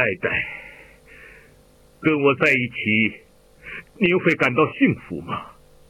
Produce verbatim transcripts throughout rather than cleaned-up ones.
爱戴，跟我在一起，您会感到幸福吗？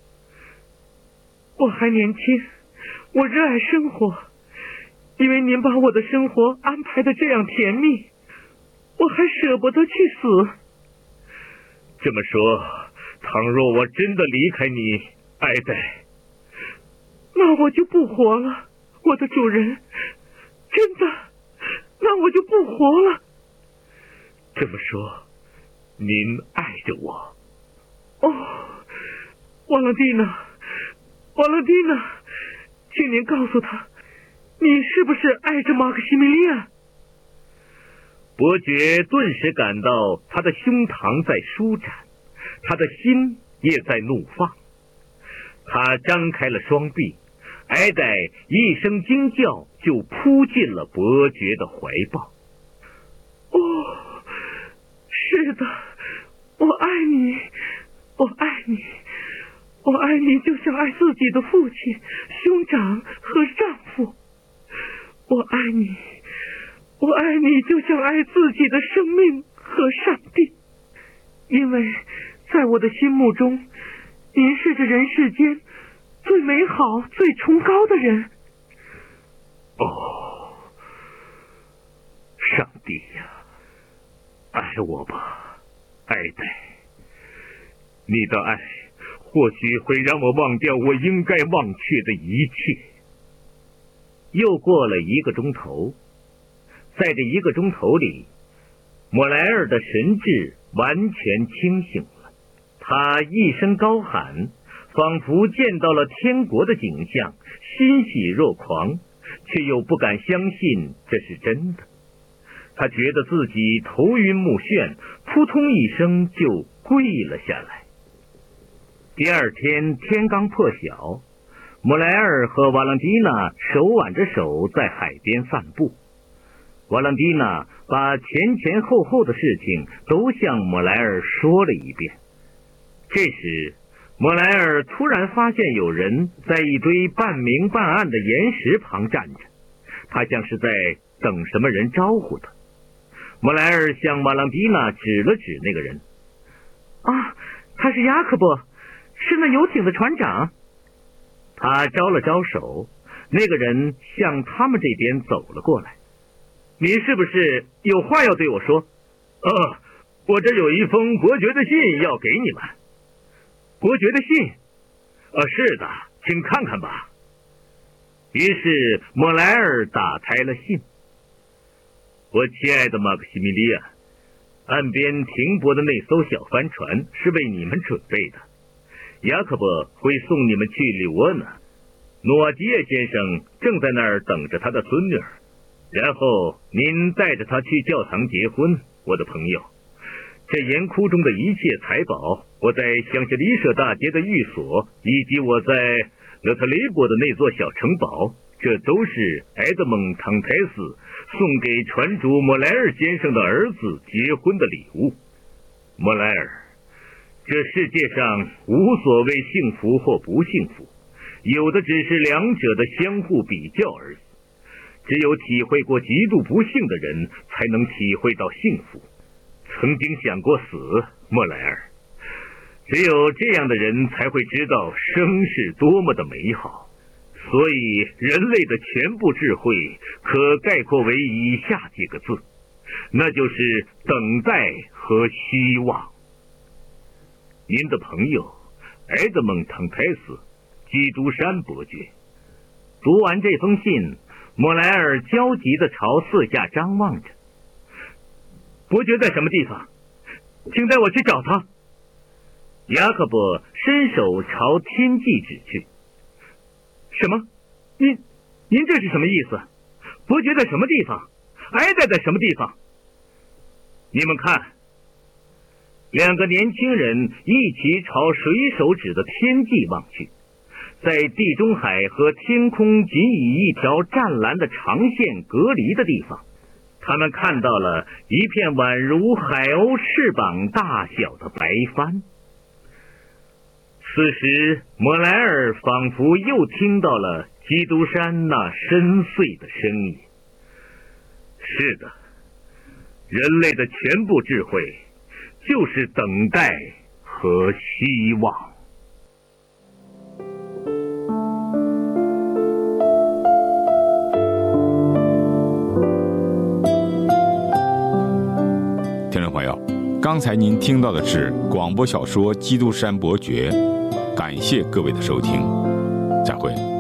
我还年轻，我热爱生活，因为您把我的生活安排的这样甜蜜，我还舍不得去死。 这么说，倘若我真的离开你，爱戴， 那我就不活了，我的主人，真的，那我就不活了。 这么说，您爱着我？ 哦，瓦朗蒂娜，瓦朗蒂娜，请您告诉他，你是不是爱着马克西米利安？ 伯爵顿时感到他的胸膛在舒展，他的心也在怒放。他张开了双臂，艾黛一声惊叫，就扑进了伯爵的怀抱。 哦，是的，我爱你，我爱你，我爱你就像爱自己的父亲、兄长和丈夫。我爱你，我爱你就像爱自己的生命和上帝。因为在我的心目中，您是这人世间最美好、最崇高的人。 哦，上帝呀，爱我吧，爱戴。你的爱或许会让我忘掉我应该忘却的一切。又过了一个钟头，在这一个钟头里，莫莱尔的神智完全清醒了。他一声高喊，仿佛见到了天国的景象，欣喜若狂，却又不敢相信这是真的。他觉得自己头晕目眩，扑通一声就跪了下来。第二天天刚破晓，莫莱尔和瓦朗蒂娜手挽着手在海边散步。瓦朗蒂娜把前前后后的事情都向莫莱尔说了一遍。这时，莫莱尔突然发现有人在一堆半明半暗的岩石旁站着，他像是在等什么人招呼他。莫莱尔向瓦朗蒂娜指了指那个人。 啊，他是雅克伯，是那游艇的船长。 他招了招手，那个人向他们这边走了过来。你是不是有话要对我说？呃，我这有一封伯爵的信要给你们。伯爵的信？呃，是的，请看看吧。于是莫莱尔打开了信。我亲爱的马克西米利安，岸边停泊的那艘小帆船是为你们准备的。雅克伯会送你们去里沃纳，诺瓦基耶先生正在那儿等着他的孙女儿，然后您带着他去教堂结婚，我的朋友。这岩窟中的一切财宝，我在香榭丽舍大街的寓所，以及我在勒特雷伯的那座小城堡，这都是埃德蒙·唐泰斯送给船主莫莱尔先生的儿子结婚的礼物。莫莱尔，这世界上无所谓幸福或不幸福，有的只是两者的相互比较而已。只有体会过极度不幸的人，才能体会到幸福。曾经想过死，莫莱尔，只有这样的人才会知道生是多么的美好。所以人类的全部智慧可概括为以下几个字，那就是等待和希望。您的朋友埃德蒙·唐泰斯，基督山伯爵。读完这封信，莫莱尔焦急地朝四下张望着。伯爵在什么地方？请带我去找他。雅各伯伸手朝天际指去。什么？您您这是什么意思？伯爵在什么地方？埃戴在什么地方？你们看，两个年轻人一起朝水手指的天际望去，在地中海和天空仅以一条湛蓝的长线隔离的地方，他们看到了一片宛如海鸥翅膀大小的白帆。此时莫莱尔仿佛又听到了基督山那深邃的声音。是的， 人类的全部智慧就是等待和希望。 听众朋友，刚才您听到的是广播小说《基督山伯爵》，感谢各位的收听，再会。